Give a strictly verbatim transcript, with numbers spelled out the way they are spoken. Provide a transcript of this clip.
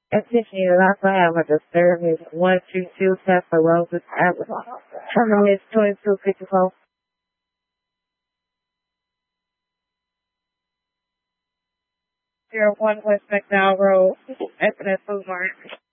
Additionally, the last I have a disturb is one two two Tesla Roses Avenue. Terminal is twenty-two fifty-four. Zero one West McDowell Road, Infinite Food Mart.